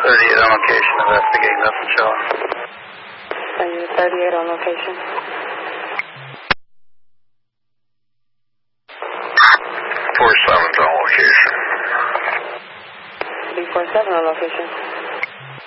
38 on location, investigating nothing showing. Are you 38 on location? 47's on location. B47 on location.